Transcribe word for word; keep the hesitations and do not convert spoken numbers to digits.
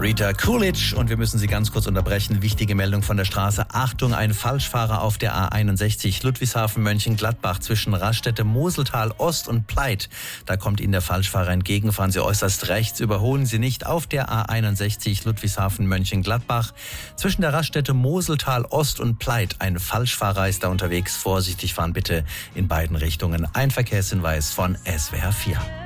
Rita Coolidge, und wir müssen Sie ganz kurz unterbrechen. Wichtige Meldung von der Straße. Achtung, ein Falschfahrer auf der A einundsechzig Ludwigshafen-Mönchengladbach zwischen Raststätte Moseltal Ost und Pleit. Da kommt Ihnen der Falschfahrer entgegen. Fahren Sie äußerst rechts. Überholen Sie nicht auf der A einundsechzig Ludwigshafen-Mönchengladbach. Zwischen der Raststätte Moseltal Ost und Pleit. Ein Falschfahrer ist da unterwegs. Vorsichtig fahren bitte in beiden Richtungen. Ein Verkehrshinweis von S W R vier.